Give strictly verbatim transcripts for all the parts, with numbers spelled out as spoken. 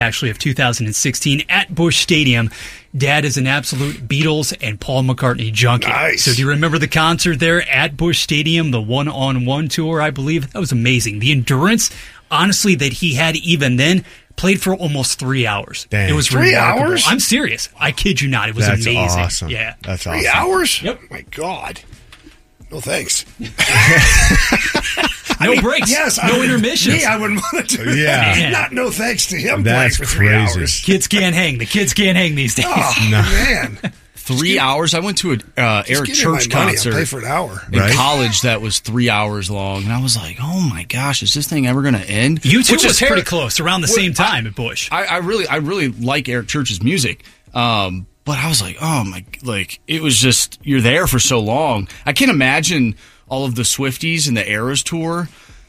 actually of two thousand sixteen at Busch Stadium. Dad is an absolute Beatles and Paul McCartney junkie. Nice. So do you remember the concert there at Busch Stadium, the one-on-one tour, I believe? That was amazing. The endurance, honestly, that he had even then, played for almost three hours. Dang. It was Three remarkable. hours? I'm serious. I kid you not. It was That's amazing. awesome. Yeah. That's Three awesome. hours? Yep. My God. No thanks. No breaks. Yes. No I, intermissions. Me, I wouldn't want to do Yeah. that. Not no thanks to him That's playing for three crazy. hours. Kids can't hang. The kids can't hang these days. Oh, No. man. Three hours. I went to a uh, Just Eric give me my Church money, I'll concert pay for an hour. in Right. college that was three hours long, and I was like, "Oh my gosh, is this thing ever going to end?" You two Which was is pretty ter- close, around the Well, same time at Busch. I, I really, I really like Eric Church's music, um, but I was like, "Oh my!" Like it was just you're there for so long. I can't imagine all of the Swifties and the Eras tour.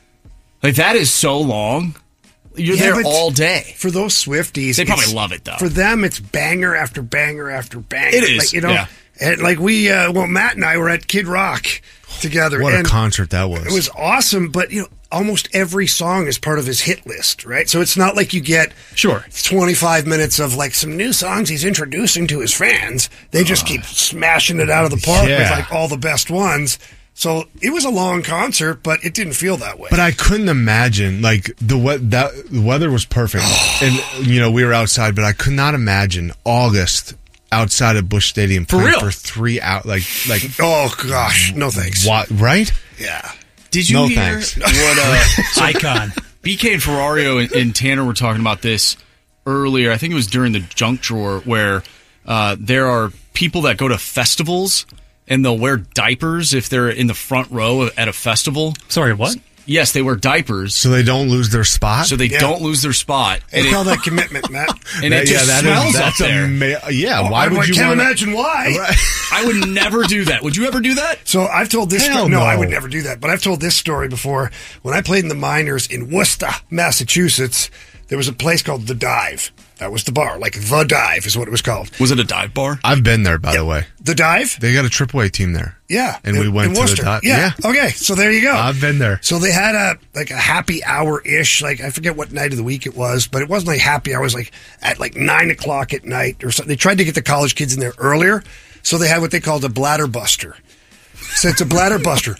Like that is so long. You're Yeah, there but all day. For those Swifties, They probably it's- love it, though. For them, it's banger after banger after banger. It is, like, you know. yeah. And like we, uh, well, Matt and I were at Kid Rock together. What a and concert that was. It was awesome, but you know, almost every song is part of his hit list, right? So it's not like you get Sure. twenty-five minutes of like some new songs he's introducing to his fans. They just keep smashing it out of the park with Yeah. like all the best ones. So it was a long concert, but it didn't feel that way. But I couldn't imagine like the we- that the weather was perfect, and you know we were outside, but I could not imagine August outside of Busch Stadium For playing real? for three out like like oh gosh, no thanks. what right? Yeah. Did you No hear thanks. what? Uh, so Icon. B K and Ferrario and, and Tanner were talking about this earlier. I think it was during the junk drawer where uh, there are people that go to festivals and they'll wear diapers if they're in the front row at a festival. Sorry, what? Yes, they wear diapers So they don't lose their spot. so they Yeah. don't lose their spot. They And, call it, that commitment, Matt. and it just that smells that's up there. ama- yeah, why I, would I you can't want? imagine why. I would never do that. Would you ever do that? So I've told this Hell story. No, no. I would never do that. But I've told this story before. When I played in the minors in Worcester, Massachusetts, there was a place called The Dive. That was the bar. Like The Dive is what it was called. Was it a dive bar? I've been there, by the way. The Dive? They got a triple A team there. Yeah. And in- we went in to the Worcester. Dive. Yeah. Yeah. Okay. So there you go. I've been there. So they had a like a happy hour ish, like I forget what night of the week it was, but it wasn't like happy hour. It was like at like nine o'clock at night or something. They tried to get the college kids in there earlier, so they had what they called a bladder buster. So it's a bladder buster.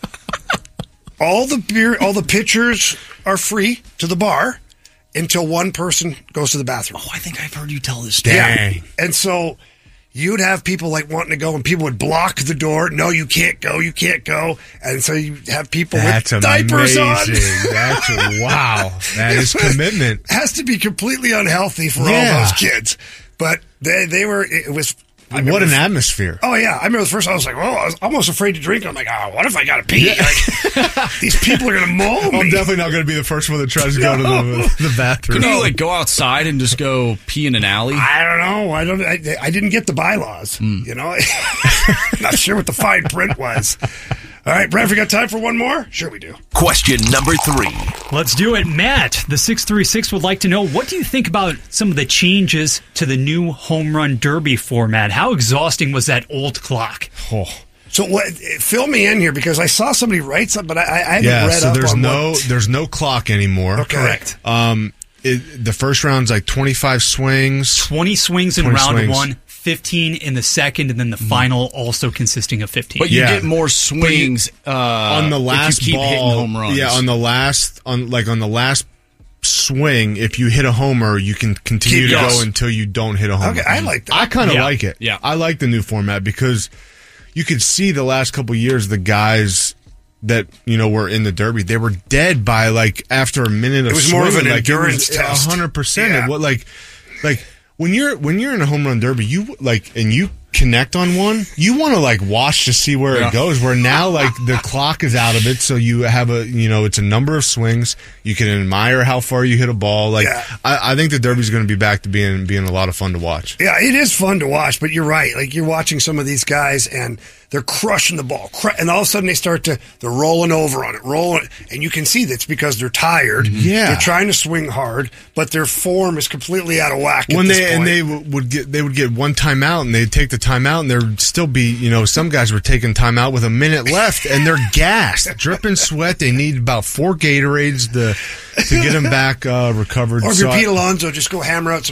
All the beer, all the pitchers are free to the bar until one person goes to the bathroom. Oh, I think I've heard you tell this story. Dang. And so you'd have people like wanting to go, and people would block the door. No, you can't go. You can't go. And so you have people That's with diapers amazing. on. That's wow. That is commitment. Has to be completely unhealthy for Yeah. all those kids. But they they were. It was. I What remember- an atmosphere. Oh yeah, I remember the first. I was like, "Oh, I was almost afraid to drink." I'm like, "Oh, what if I got to pee? Like, these people are gonna maul me." I'm definitely not going to be the first one that tries to go to the, the bathroom. Couldn't you like go outside and just go pee in an alley? I don't know. I don't. I, I didn't get the bylaws. You know, not sure what the fine print was. All right, Brad, we got time for one more? Sure, we do. Question number three. Let's do it. Matt, the six three six would like to know, what do you think about some of the changes to the new home run derby format? How exhausting was that old clock? Oh. So, what? Fill me in here because I saw somebody write something, but I, I haven't Yeah, read so up there's on no what. there's no clock anymore. Okay. Correct. Um, it, the first round's like twenty-five swings. twenty swings in twenty round swings. one, fifteen in the second, and then the final also consisting of fifteen. But you Yeah. get more swings uh, on the last if you keep ball, hitting home runs. yeah, on the last, on like on the last swing, if you hit a homer, you can continue Keep to going. go until you don't hit a homer. Okay, I like that. I kind of Yeah. like it. Yeah. I like the new format because you could see the last couple years the guys that you know were in the derby, they were dead by like after a minute of It was more of swinging. an like, endurance it was test. a hundred percent Yeah. of what like like when you're when you're in a home run derby, you like and you connect on one, you want to like watch to see where Yeah. it goes. Where now like the clock is out of it, so you have a you know it's a number of swings. You can admire how far you hit a ball. Like Yeah. I, I think the derby's going to be back to being being a lot of fun to watch. Yeah, it is fun to watch, but you're right. Like you're watching some of these guys, and they're crushing the ball, cr- and all of a sudden they start to they're rolling over on it, rolling, and you can see that's because they're tired. Yeah, they're trying to swing hard, but their form is completely out of whack. When at this they point. and they w- would get they would get one timeout, and they'd take the timeout, and there'd still be you know some guys were taking timeout with a minute left, and they're gassed, dripping sweat. They need about four Gatorades to to get them back uh, recovered. Or if So you're I- Pete Alonso, just go hammer out some